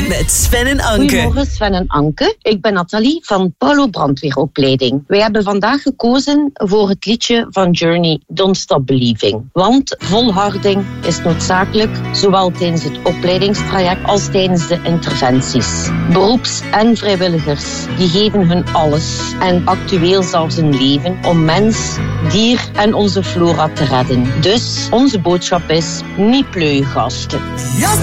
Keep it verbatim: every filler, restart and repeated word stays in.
met Sven en Anke. Goedemorgen Sven en Anke. Ik ben Nathalie van Paulo Brandweeropleiding. Wij hebben vandaag gekozen voor het liedje van Journey, Don't Stop Believing. Want volharding is noodzakelijk, zowel tijdens het opleidingstraject als tijdens de interventies. Beroeps- en vrijwilligers, die geven hun alles en actueel zelfs hun leven om mens, dier en onze flora te redden. Dus onze boodschap is niet pleuien, gasten. Yes.